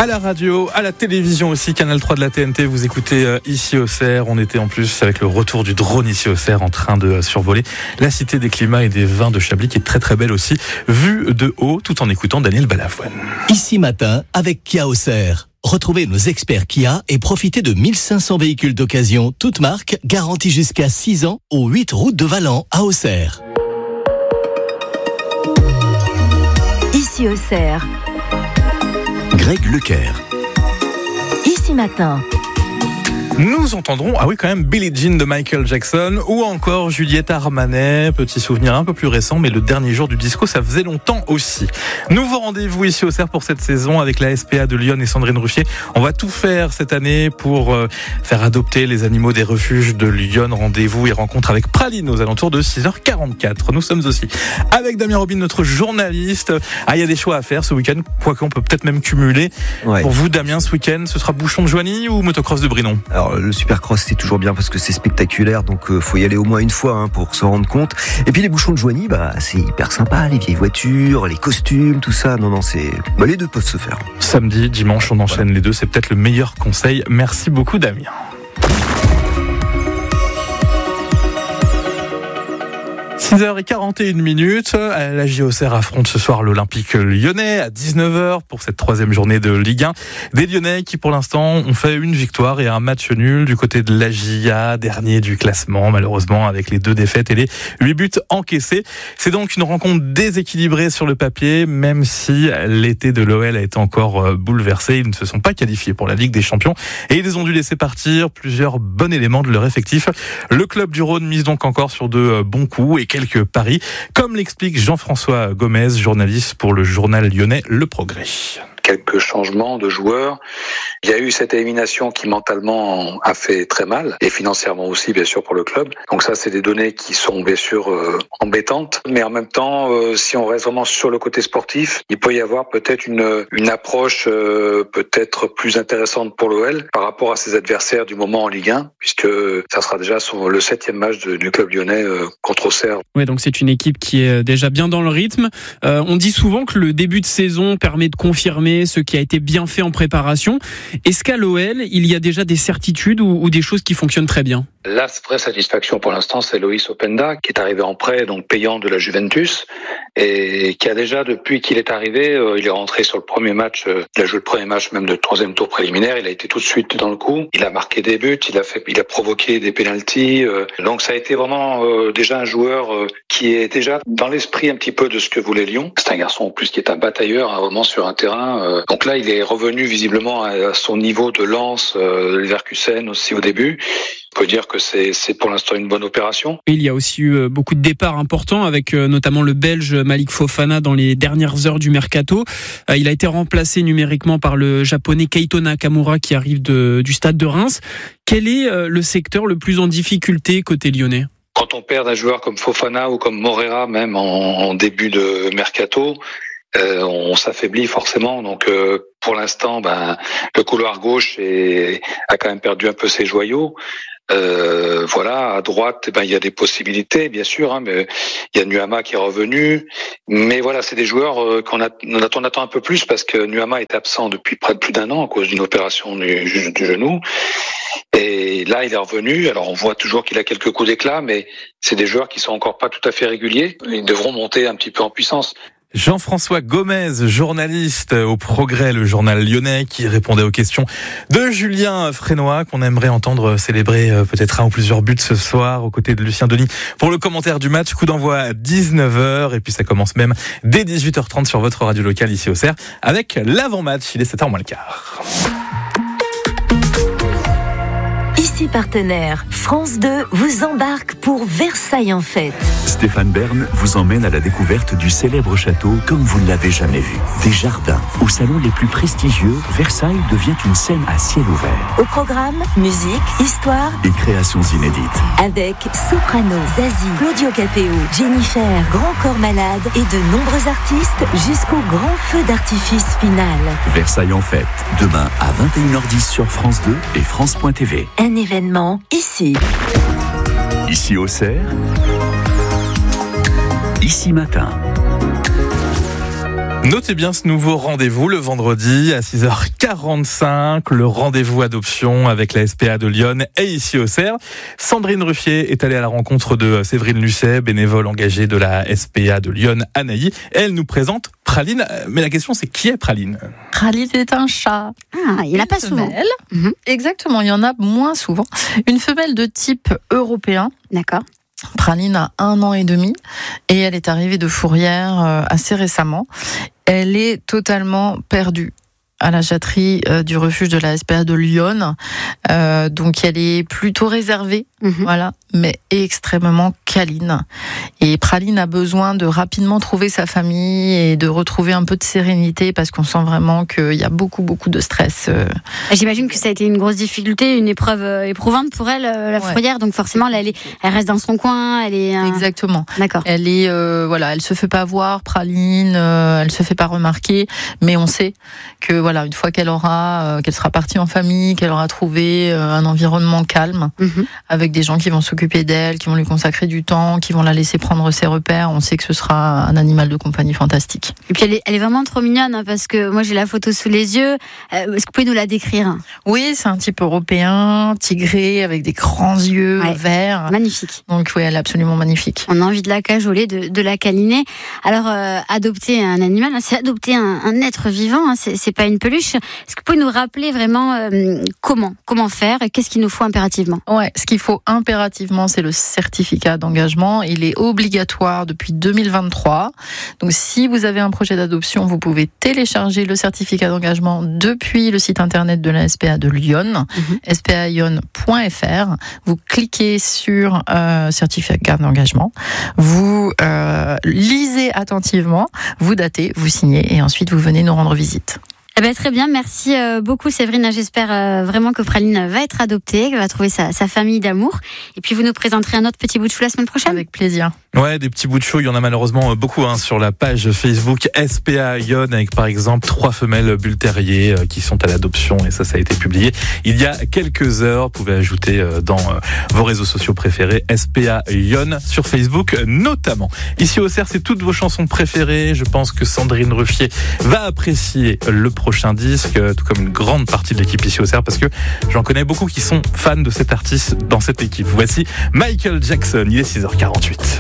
À la radio, à la télévision aussi, Canal 3 de la TNT, vous écoutez Ici Auxerre. On était en plus avec le retour du drone Ici Auxerre en train de survoler la cité des climats et des vins de Chablis qui est très très belle aussi, vue de haut, tout en écoutant Daniel Balavoine. Ici matin avec Kia Auxerre. Retrouvez nos experts Kia et profitez de 1500 véhicules d'occasion, toutes marques, garantis jusqu'à 6 ans, aux 8 routes de Valent à Auxerre. Ici Auxerre. Greg Lecaire. Ici matin. Nous entendrons, quand même, Billie Jean de Michael Jackson ou encore Juliette Armanet. Petit souvenir un peu plus récent, mais le dernier jour du disco, ça faisait longtemps aussi. Nouveau rendez-vous ici au Auxerre pour cette saison avec la SPA de Lyon et Sandrine Ruffier. On va tout faire cette année pour faire adopter les animaux des refuges de Lyon. Rendez-vous et rencontre avec Praline aux alentours de 6h44. Nous sommes aussi avec Damien Robin, notre journaliste. Il y a des choix à faire ce week-end, quoique on peut peut-être même cumuler. Ouais. Pour vous, Damien, ce week-end, ce sera bouchon de Joigny ou motocross de Brinon? Alors, le Supercross, c'est toujours bien parce que c'est spectaculaire, donc faut y aller au moins une fois pour se rendre compte. Et puis les bouchons de Joigny, c'est hyper sympa, les vieilles voitures, les costumes, tout ça. Non, c'est les deux peuvent se faire. Samedi, dimanche, on enchaîne les deux. C'est peut-être le meilleur conseil. Merci beaucoup, Damien. 6h41. La JOCR affronte ce soir l'Olympique lyonnais à 19h pour cette 3e journée de Ligue 1. Des Lyonnais qui pour l'instant ont fait une victoire et un match nul du côté de la JA, dernier du classement malheureusement avec les 2 défaites et les 8 buts encaissés. C'est donc une rencontre déséquilibrée sur le papier, même si l'été de l'OL a été encore bouleversé. Ils ne se sont pas qualifiés pour la Ligue des Champions et ils ont dû laisser partir plusieurs bons éléments de leur effectif. Le club du Rhône mise donc encore sur de bons coups et quelques paris, comme l'explique Jean-François Gomez, journaliste pour le journal lyonnais Le Progrès. Quelques changements de joueurs. Il y a eu cette élimination qui mentalement a fait très mal et financièrement aussi bien sûr pour le club. Donc ça c'est des données qui sont bien sûr embêtantes, mais en même temps si on reste vraiment sur le côté sportif, il peut y avoir peut-être une approche peut-être plus intéressante pour l'OL par rapport à ses adversaires du moment en Ligue 1, puisque ça sera déjà le 7e match du club lyonnais contre Auxerre. Oui, donc c'est une équipe qui est déjà bien dans le rythme. On dit souvent que le début de saison permet de confirmer ce qui a été bien fait en préparation. Est-ce qu'à l'OL, il y a déjà des certitudes ou des choses qui fonctionnent très bien? La vraie satisfaction pour l'instant, c'est Loïs Openda, qui est arrivé en prêt, donc payant de la Juventus, et qui a déjà, depuis qu'il est arrivé, il est rentré sur le premier match, il a joué le premier match même de 3e tour préliminaire, il a été tout de suite dans le coup, il a marqué des buts, il a provoqué des pénaltys, donc ça a été vraiment déjà un joueur qui est déjà dans l'esprit un petit peu de ce que voulait Lyon. C'est un garçon en plus qui est un batailleur, vraiment sur un terrain, donc là il est revenu visiblement à son niveau de Lens, Leverkusen aussi au début. On peut dire que c'est pour l'instant une bonne opération. Il y a aussi eu beaucoup de départs importants avec notamment le Belge Malik Fofana dans les dernières heures du mercato. Il a été remplacé numériquement par le Japonais Keito Nakamura qui arrive du stade de Reims. Quel est le secteur le plus en difficulté côté lyonnais ? Quand on perd un joueur comme Fofana ou comme Morera même en début de mercato, on s'affaiblit forcément. Donc pour l'instant, le couloir gauche a quand même perdu un peu ses joyaux. À droite, il y a des possibilités, bien sûr, mais il y a Nuama qui est revenu. Mais voilà, c'est des joueurs qu'on attend un peu plus parce que Nuama est absent depuis près de plus d'1 an à cause d'une opération du genou. Et là, il est revenu. Alors, on voit toujours qu'il a quelques coups d'éclat, mais c'est des joueurs qui sont encore pas tout à fait réguliers. Ils devront monter un petit peu en puissance. Jean-François Gomez, journaliste au Progrès, le journal lyonnais, qui répondait aux questions de Julien Frénois, qu'on aimerait entendre célébrer peut-être un ou plusieurs buts ce soir, aux côtés de Lucien Denis, pour le commentaire du match. Coup d'envoi à 19h, et puis ça commence même dès 18h30 sur votre radio locale ici au Auxerre, avec l'avant-match. Il est 7h moins le quart. Ici partenaire, France 2 vous embarque pour Versailles en fête. Stéphane Bern vous emmène à la découverte du célèbre château comme vous ne l'avez jamais vu. Des jardins, aux salons les plus prestigieux, Versailles devient une scène à ciel ouvert. Au programme, musique, histoire et créations inédites. Avec Soprano, Zazie, Claudio Capéo, Jennifer, Grand Corps Malade et de nombreux artistes jusqu'au grand feu d'artifice final. Versailles en fête, demain à 21h10 sur France 2 et France.tv. Un événement ici. Ici au Auxerre. Ici matin. Notez bien ce nouveau rendez-vous le vendredi à 6h45, le rendez-vous adoption avec la SPA de Lyon et ici au Cerf. Sandrine Ruffier est allée à la rencontre de Séverine Lucet, bénévole engagée de la SPA de Lyon à Nailly. Et elle nous présente Praline. Mais la question c'est qui est Praline ? Praline est un chat. Ah, il n'y en a pas souvent. Exactement, il y en a moins souvent. Une femelle de type européen. D'accord. Praline a 1 an et demi et elle est arrivée de Fourrière assez récemment. Elle est totalement perdue à la chatterie du refuge de la SPA de Lyon. Donc elle est plutôt réservée, voilà, mais extrêmement câline. Et Praline a besoin de rapidement trouver sa famille et de retrouver un peu de sérénité parce qu'on sent vraiment qu'il y a beaucoup de stress. J'imagine que ça a été une grosse difficulté, une épreuve éprouvante pour elle, la Fourrière. Donc forcément, là, elle reste dans son coin. Elle est exactement. D'accord. Elle est elle se fait pas voir, Praline. Elle se fait pas remarquer, mais on sait que voilà, une fois qu'elle sera partie en famille, qu'elle aura trouvé un environnement calme, avec des gens qui vont s'occuper d'elle, qui vont lui consacrer du temps, qui vont la laisser prendre ses repères, on sait que ce sera un animal de compagnie fantastique. Et puis elle est vraiment trop mignonne, hein, parce que moi j'ai la photo sous les yeux. Est-ce que vous pouvez nous la décrire ? Oui, c'est un type européen, tigré, avec des grands yeux verts. Magnifique. Donc oui, elle est absolument magnifique. On a envie de la cajoler, de la câliner. Alors adopter un animal, c'est adopter un être vivant, hein, c'est pas une peluche. Est-ce que vous pouvez nous rappeler vraiment comment faire et qu'est-ce qu'il nous faut impérativement ? Ouais, ce qu'il faut impérativement, c'est le certificat d'engagement. Il est obligatoire depuis 2023. Donc, si vous avez un projet d'adoption, vous pouvez télécharger le certificat d'engagement depuis le site internet de la SPA de Lyon, spalyon.fr. Vous cliquez sur certificat d'engagement. Vous lisez attentivement, vous datez, vous signez et ensuite vous venez nous rendre visite. Eh ben, très bien, merci beaucoup Séverine. J'espère vraiment que Praline va être adoptée, qu'elle va trouver sa famille d'amour. Et puis vous nous présenterez un autre petit bout de chou la semaine prochaine. Avec plaisir. Ouais, des petits bouts de chou, il y en a malheureusement beaucoup sur la page Facebook SPA Lyon, avec par exemple 3 femelles bull terrier qui sont à l'adoption, et ça a été publié il y a quelques heures. Vous pouvez ajouter dans vos réseaux sociaux préférés SPA Lyon sur Facebook notamment. Ici au Cerf, c'est toutes vos chansons préférées. Je pense que Sandrine Ruffier va apprécier le prochain disque, tout comme une grande partie de l'équipe ici au Cerf, parce que j'en connais beaucoup qui sont fans de cet artiste dans cette équipe. Voici Michael Jackson, il est 6h48.